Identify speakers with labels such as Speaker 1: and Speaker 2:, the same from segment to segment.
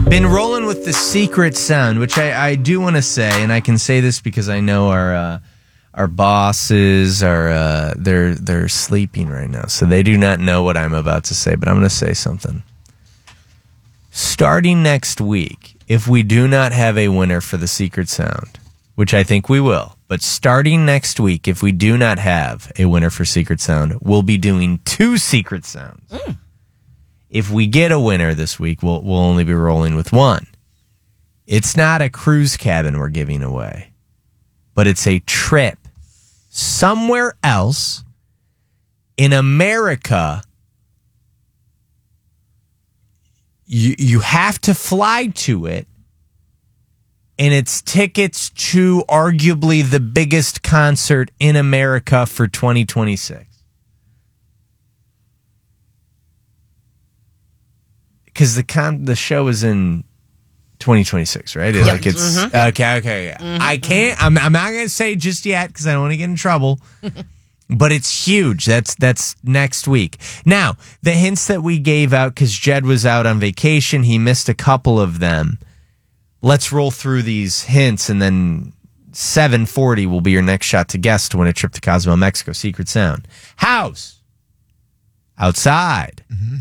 Speaker 1: Been rolling with the secret sound, which I do want to say, and I can say this because I know our bosses are they're sleeping right now, so they do not know what I'm about to say. But I'm going to say something. Starting next week, if we do not have a winner for the secret sound, which I think we will, but starting next week, if we do not have a winner for secret sound, we'll be doing 2 secret sounds. If we get a winner this week, we'll only be rolling with 1. It's not a cruise cabin we're giving away, but it's a trip somewhere else in America. You have to fly to it, and it's tickets to arguably the biggest concert in America for 2026. Because the show is in 2026, right?
Speaker 2: Yep.
Speaker 1: Like it's okay. Yeah.
Speaker 2: Mm-hmm.
Speaker 1: I can't. I'm not going to say just yet because I don't want to get in trouble. But it's huge. That's next week. Now the hints that we gave out because Jed was out on vacation, he missed a couple of them. Let's roll through these hints, and then 7:40 will be your next shot to guess to win a trip to Cozumel, Mexico. Secret sound: house, outside.
Speaker 3: Mm-hmm.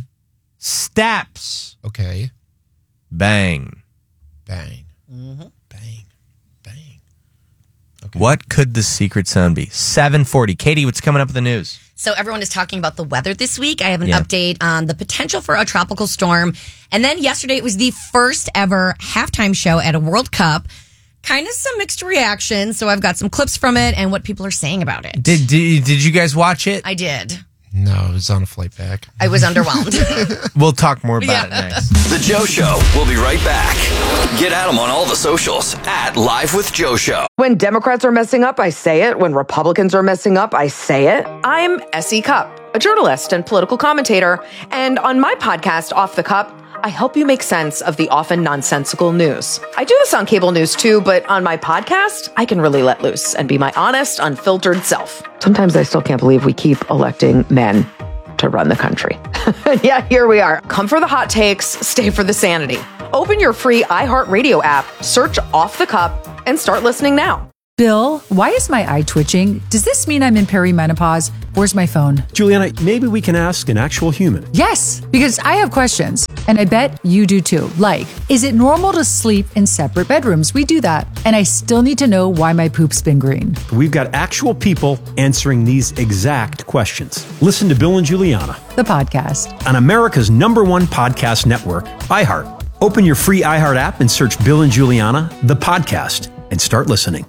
Speaker 1: Steps.
Speaker 3: Okay.
Speaker 1: Bang.
Speaker 3: Bang. Mm-hmm. Bang. Bang. Okay.
Speaker 1: What could the secret sound be? 7:40. Katie, what's coming up with the news?
Speaker 2: So everyone is talking about the weather this week. I have an update on the potential for a tropical storm. And then yesterday, it was the first ever halftime show at a World Cup. Kind of some mixed reactions. So I've got some clips from it and what people are saying about it.
Speaker 1: Did you guys watch it?
Speaker 2: I did.
Speaker 3: No, it was on a flight back.
Speaker 2: I was underwhelmed.
Speaker 1: We'll talk more about it next.
Speaker 4: The Joe Show. We'll be right back. Get at them on all the socials at Live with Joe Show.
Speaker 5: When Democrats are messing up, I say it. When Republicans are messing up, I say it. I'm S.E. Cupp, a journalist and political commentator. And on my podcast, Off the Cup, I help you make sense of the often nonsensical news. I do this on cable news too, but on my podcast, I can really let loose and be my honest, unfiltered self. Sometimes I still can't believe we keep electing men to run the country. Yeah, here we are. Come for the hot takes, stay for the sanity. Open your free iHeartRadio app, search Off the Cup, and start listening now.
Speaker 6: Bill, why is my eye twitching? Does this mean I'm in perimenopause? Where's my phone?
Speaker 7: Juliana, maybe we can ask an actual human.
Speaker 6: Yes, because I have questions, and I bet you do too. Like, is it normal to sleep in separate bedrooms? We do that. And I still need to know why my poop's been green.
Speaker 7: We've got actual people answering these exact questions. Listen to Bill and Juliana,
Speaker 6: the podcast,
Speaker 7: on America's #1 podcast network, iHeart. Open your free iHeart app and search Bill and Juliana, the podcast, and start listening.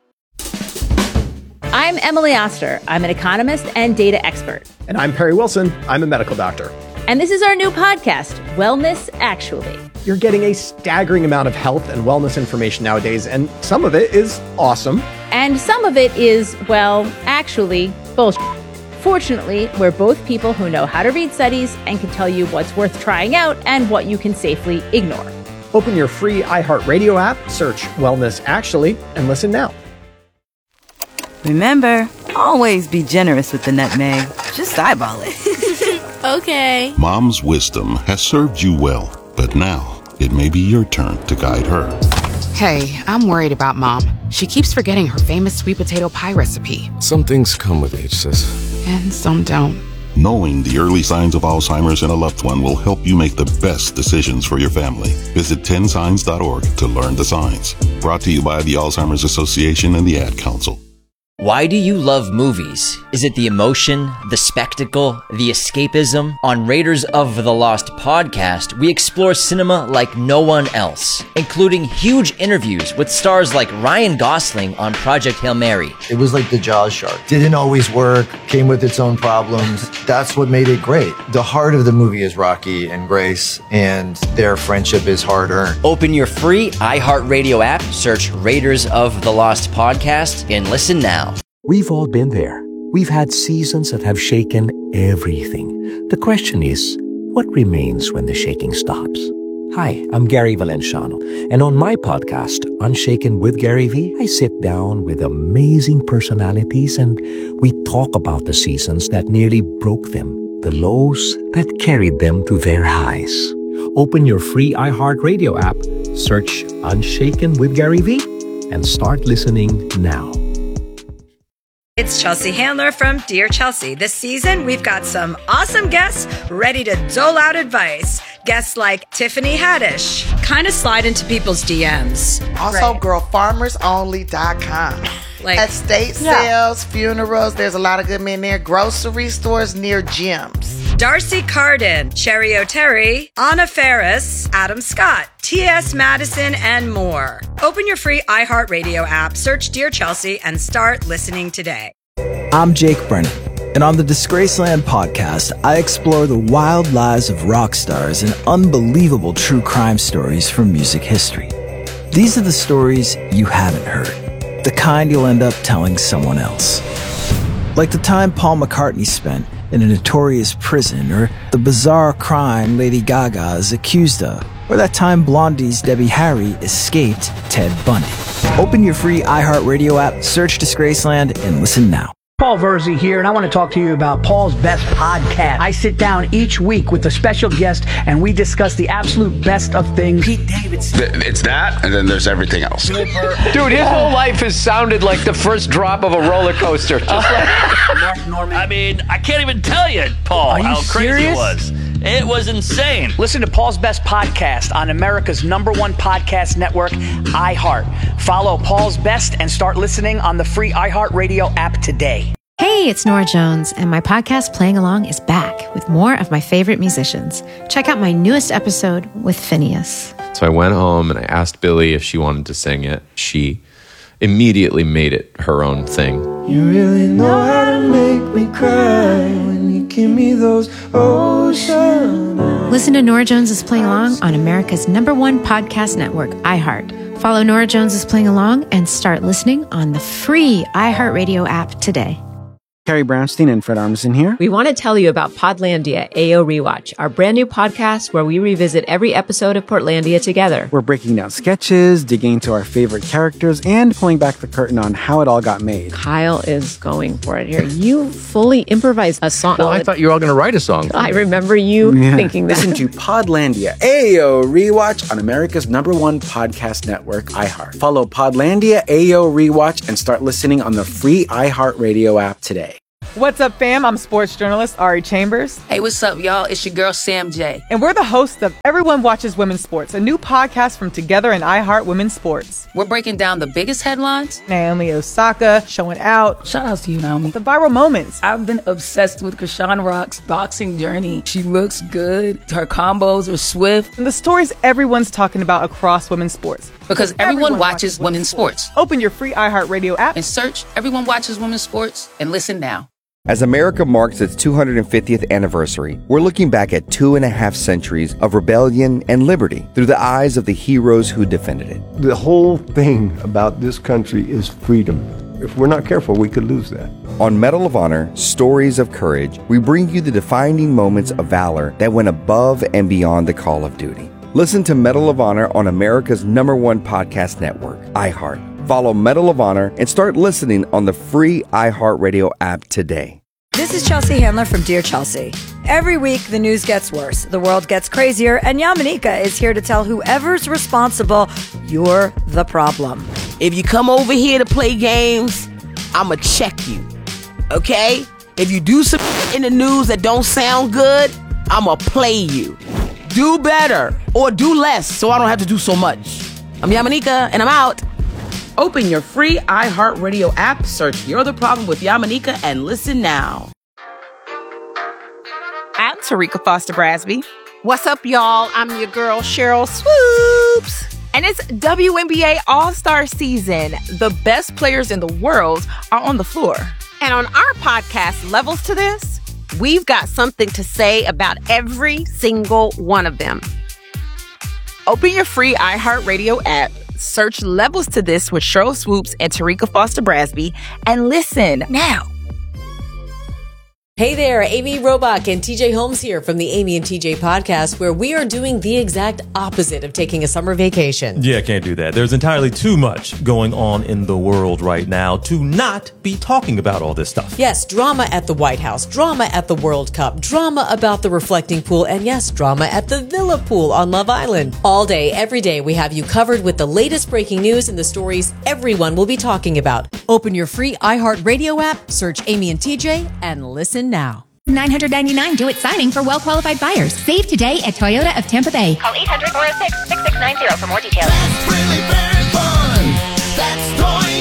Speaker 8: I'm Emily Oster. I'm an economist and data expert.
Speaker 9: And I'm Perry Wilson. I'm a medical doctor.
Speaker 8: And this is our new podcast, Wellness Actually.
Speaker 9: You're getting a staggering amount of health and wellness information nowadays, and some of it is awesome.
Speaker 8: And some of it is, well, actually, bullshit. Fortunately, we're both people who know how to read studies and can tell you what's worth trying out and what you can safely ignore.
Speaker 9: Open your free iHeartRadio app, search Wellness Actually, and listen now.
Speaker 10: Remember, always be generous with the nutmeg. Just eyeball it.
Speaker 11: Okay.
Speaker 12: Mom's wisdom has served you well, but now it may be your turn to guide her.
Speaker 11: Hey, I'm worried about Mom. She keeps forgetting her famous sweet potato pie recipe.
Speaker 13: Some things come with age, sis.
Speaker 11: And some don't.
Speaker 12: Knowing the early signs of Alzheimer's in a loved one will help you make the best decisions for your family. Visit 10signs.org to learn the signs. Brought to you by the Alzheimer's Association and the Ad Council.
Speaker 14: Why do you love movies? Is it the emotion, the spectacle, the escapism? On Raiders of the Lost podcast, we explore cinema like no one else, including huge interviews with stars like Ryan Gosling on Project Hail Mary.
Speaker 15: It was like the Jaws shark. Didn't always work, came with its own problems. That's what made it great. The heart of the movie is Rocky and Grace, and their friendship is hard-earned.
Speaker 14: Open your free iHeartRadio app, search Raiders of the Lost podcast, and listen now.
Speaker 16: We've all been there. We've had seasons that have shaken everything. The question is, what remains when the shaking stops? Hi, I'm Gary Valenciano, and on my podcast, Unshaken with Gary V, I sit down with amazing personalities and we talk about the seasons that nearly broke them, the lows that carried them to their highs. Open your free iHeartRadio app, search Unshaken with Gary V, and start listening now.
Speaker 17: It's Chelsea Handler from Dear Chelsea. This season, we've got some awesome guests ready to dole out advice. Guests like Tiffany Haddish kind of slide into people's DMs.
Speaker 18: Also, girlfarmersonly.com.
Speaker 17: Like
Speaker 18: estate sales, funerals, there's a lot of good men there. Grocery stores near gyms.
Speaker 17: Darcy Carden, Cherry O'Terry, Anna Ferris, Adam Scott, T.S. Madison, and more. Open your free iHeartRadio app, search Dear Chelsea, and start listening today.
Speaker 19: I'm Jake Brennan, and on the Disgraceland podcast, I explore the wild lives of rock stars and unbelievable true crime stories from music history. These are the stories you haven't heard, the kind you'll end up telling someone else. Like the time Paul McCartney spent in a notorious prison, or the bizarre crime Lady Gaga is accused of, or that time Blondie's Debbie Harry escaped Ted Bundy. Open your free iHeartRadio app, search Disgraceland, and listen now.
Speaker 20: Paul Verzi here, and I want to talk to you about Paul's Best Podcast. I sit down each week with a special guest, and we discuss the absolute best of things. Pete Davidson.
Speaker 21: It's that, and then there's everything else.
Speaker 22: Dude, his whole life has sounded like the first drop of a roller coaster. Just like
Speaker 20: Mark Norman.
Speaker 23: I mean, I can't even tell you, Paul, how crazy it was. It was insane.
Speaker 20: Listen to Paul's Best Podcast on America's #1 podcast network, iHeart. Follow Paul's Best and start listening on the free iHeartRadio app today.
Speaker 24: Hey, it's Nora Jones, and my podcast Playing Along is back with more of my favorite musicians. Check out my newest episode with Phineas.
Speaker 25: So I went home and I asked Billy if she wanted to sing it. She immediately made it her own thing.
Speaker 26: You really know how to make me cry when you give me those ocean eyes.
Speaker 24: Listen to Nora Jones' Playing Along on America's #1 podcast network, iHeart. Follow Nora Jones' Playing Along and start listening on the free iHeartRadio app today.
Speaker 27: Carrie Brownstein and Fred Armisen here.
Speaker 28: We want to tell you about Podlandia AO Rewatch, our brand new podcast where we revisit every episode of Portlandia together.
Speaker 27: We're breaking down sketches, digging into our favorite characters, and pulling back the curtain on how it all got made.
Speaker 28: Kyle is going for it here. You fully improvised a song.
Speaker 3: Well, I thought you were all going to write a song.
Speaker 28: I remember you thinking that.
Speaker 27: Listen to Podlandia AO Rewatch on America's #1 podcast network, iHeart. Follow Podlandia AO Rewatch and start listening on the free iHeartRadio app today.
Speaker 29: What's up, fam? I'm sports journalist Ari Chambers.
Speaker 30: Hey, what's up, y'all? It's your girl, Sam J.
Speaker 29: And we're the hosts of Everyone Watches Women's Sports, a new podcast from Together and iHeart Women's Sports.
Speaker 30: We're breaking down the biggest headlines.
Speaker 29: Naomi Osaka showing out.
Speaker 30: Shout out to you, Naomi.
Speaker 29: The viral moments.
Speaker 30: I've been obsessed with Krishan Rock's boxing journey. She looks good. Her combos are swift.
Speaker 29: And the stories everyone's talking about across women's sports.
Speaker 30: Because everyone watches women's sports.
Speaker 29: Open your free iHeartRadio app
Speaker 30: and search Everyone Watches Women's Sports and listen now.
Speaker 31: As America marks its 250th anniversary, we're looking back at 2.5 centuries of rebellion and liberty through the eyes of the heroes who defended it.
Speaker 32: The whole thing about this country is freedom. If we're not careful, we could lose that.
Speaker 31: On Medal of Honor, Stories of Courage, we bring you the defining moments of valor that went above and beyond the call of duty. Listen to Medal of Honor on America's #1 podcast network, iHeart. Follow Medal of Honor and start listening on the free iHeartRadio app today.
Speaker 17: This is Chelsea Handler from Dear Chelsea. Every week, the news gets worse, the world gets crazier, and Yamanika is here to tell whoever's responsible, you're the problem.
Speaker 33: If you come over here to play games, I'ma check you, okay? If you do some in the news that don't sound good, I'ma play you. Do better, or do less, so I don't have to do so much. I'm Yamanika, and I'm out. Open your free iHeartRadio app, search You're the Problem with Yamanika, and listen now.
Speaker 34: I'm Tarika Foster Brasby. What's up, y'all? I'm your girl, Cheryl Swoops. And it's WNBA All-Star season. The best players in the world are on the floor. And on our podcast, Levels to This, we've got something to say about every single one of them. Open your free iHeartRadio app, search Levels to This with Cheryl Swoops and Tarika Foster Brasby, and listen now.
Speaker 1: Hey there, Amy Robach and TJ Holmes here from the Amy and TJ podcast, where we are doing the exact opposite of taking a summer vacation.
Speaker 2: Yeah, can't do that. There's entirely too much going on in the world right now to not be talking about all this stuff.
Speaker 1: Yes, drama at the White House, drama at the World Cup, drama about the reflecting pool, and yes, drama at the Villa Pool on Love Island. All day, every day, we have you covered with the latest breaking news and the stories everyone will be talking about. Open your free iHeartRadio app, search Amy and TJ, and listen now.
Speaker 24: $999 do it signing for well-qualified buyers. Save today at Toyota of Tampa Bay.
Speaker 4: Call 800-406-6690 for more details.
Speaker 5: That's really very fun. That's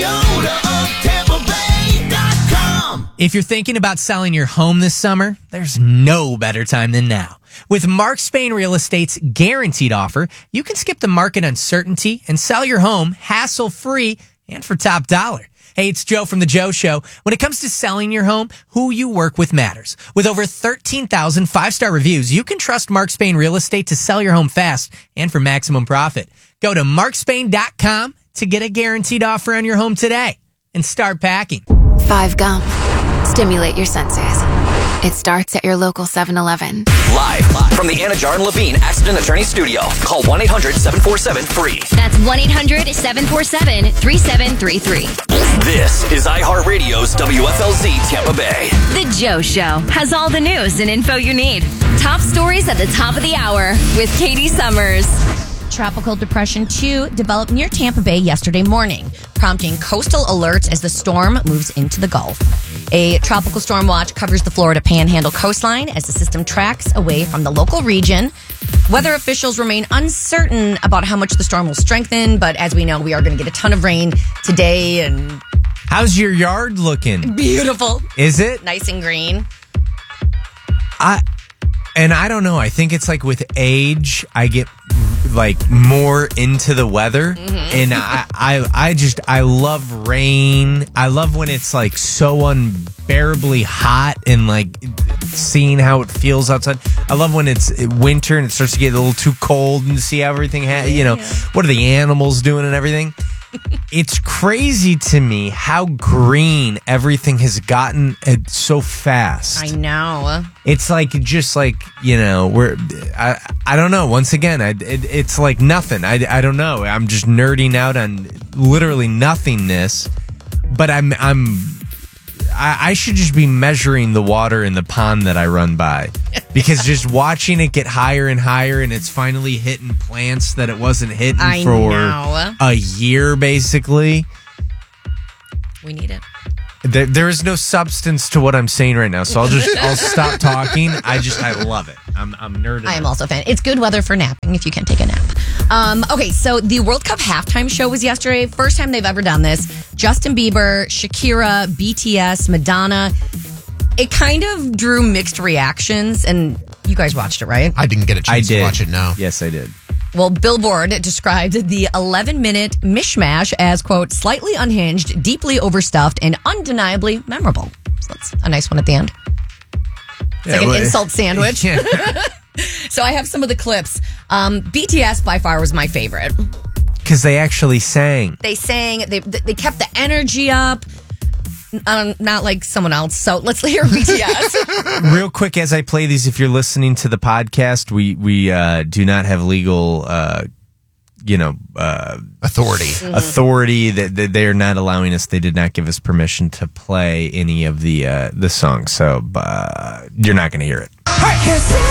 Speaker 5: ToyotaofTampaBay.com.
Speaker 6: If you're thinking about selling your home this summer, there's no better time than now. With Mark Spain Real Estate's guaranteed offer, you can skip the market uncertainty and sell your home hassle-free and for top dollar. Hey, it's Joe from The Joe Show. When it comes to selling your home, who you work with matters. With over 13,000 five-star reviews, you can trust Mark Spain Real Estate to sell your home fast and for maximum profit. Go to markspain.com to get a guaranteed offer on your home today and start packing.
Speaker 7: 5 Gum. Stimulate your senses. It starts at your local 7-Eleven.
Speaker 8: Live from the Anna Jar and Levine Accident Attorney Studio. Call 1-800-747-FREE.
Speaker 9: That's 1-800-747-3733.
Speaker 8: This is iHeartRadio's WFLZ Tampa Bay.
Speaker 9: The Joe Show has all the news and info you need. Top stories at the top of the hour with Katie Summers.
Speaker 10: Tropical Depression 2 developed near Tampa Bay yesterday morning, prompting coastal alerts as the storm moves into the Gulf. A tropical storm watch covers the Florida Panhandle coastline as the system tracks away from the local region. Weather officials remain uncertain about how much the storm will strengthen, but as we know, we are going to get a ton of rain today. And
Speaker 6: how's your yard looking?
Speaker 10: Beautiful.
Speaker 6: Is it?
Speaker 10: Nice and green.
Speaker 6: I don't know. I think it's like with age, I get like more into the weather, and I love rain. I love when it's like so unbearably hot and like seeing how it feels outside. I love when it's winter and it starts to get a little too cold and see how everything what are the animals doing and everything. It's crazy to me how green everything has gotten so fast.
Speaker 10: I know.
Speaker 6: It's like just like I don't know. Once again, it's like nothing. I don't know. I'm just nerding out on literally nothingness. But I should just be measuring the water in the pond that I run by, because just watching it get higher and higher, and it's finally hitting plants that it wasn't hitting for a year, basically.
Speaker 10: We need it.
Speaker 6: There is no substance to what I'm saying right now, so I'll stop talking. I love it. I'm nerding.
Speaker 10: I am also a fan. It's good weather for napping if you can take a nap. Okay, so the World Cup halftime show was yesterday. First time they've ever done this. Justin Bieber, Shakira, BTS, Madonna. It kind of drew mixed reactions, and you guys watched it, right?
Speaker 3: I didn't get a chance to watch it, no.
Speaker 6: Yes, I did.
Speaker 10: Well, Billboard described the 11-minute mishmash as, quote, slightly unhinged, deeply overstuffed, and undeniably memorable. So that's a nice one at the end. It's like an insult sandwich. Yeah. So I have some of the clips. BTS by far was my favorite.
Speaker 6: Because they actually sang.
Speaker 10: They sang. They kept the energy up. Not like someone else. So let's hear BTS.
Speaker 6: Real quick, as I play these, if you're listening to the podcast, we do not have legal,
Speaker 3: authority.
Speaker 6: Authority that they are not allowing us. They did not give us permission to play any of the songs. So you're not going to hear it.
Speaker 5: I can see